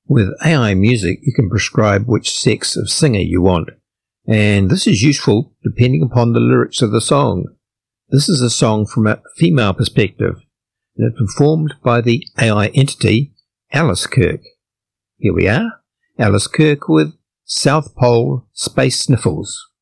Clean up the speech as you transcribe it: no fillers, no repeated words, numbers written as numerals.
With AI music, you can prescribe which sex of singer you want, and this is useful depending upon the lyrics of the song. This is a song from a female perspective, and it's performed by the AI entity Alice Kirk. Here we are, Alice Kirk with South Pole Space Sniffles.